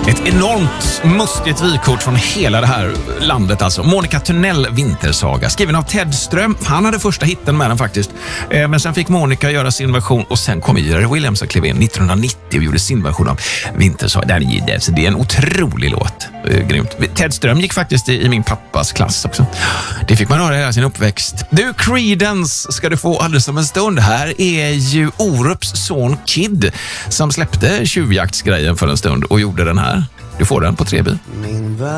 Ett enormt mustigt vykort från hela det här landet alltså. Monica Tunnell, Vintersaga, skriven av Ted Ström. Han hade första hitten med den faktiskt. Men sen fick Monica göra sin version och sen kom Jerry Williams och klev in 1990 och gjorde sin version av Vintersaga. Det är en otrolig låt. Grymt. Ted Ström gick faktiskt i min pappas klass också. Det fick man höra hela sin uppväxt. Du, Creedence ska du få alldeles om en stund. Här är ju Orups son Kid som släppte tjuvjaktsgrejen för en stund och gjorde den här. Du får den på 3 bil.